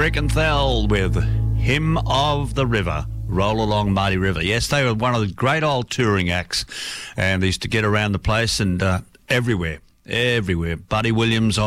Oakenthal with Hymn of the River. Roll Along Mighty River. Yes, they were one of the great old touring acts, and they used to get around the place and everywhere. Buddy Williams on